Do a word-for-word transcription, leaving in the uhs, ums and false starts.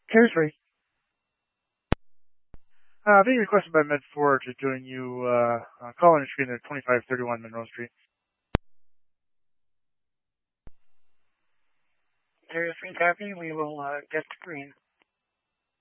Carrier's free. Uh, being requested by Med four to join you, uh, uh call in screen at twenty-five thirty-one Monroe Street. Carrier free copy. We will, uh, get to green.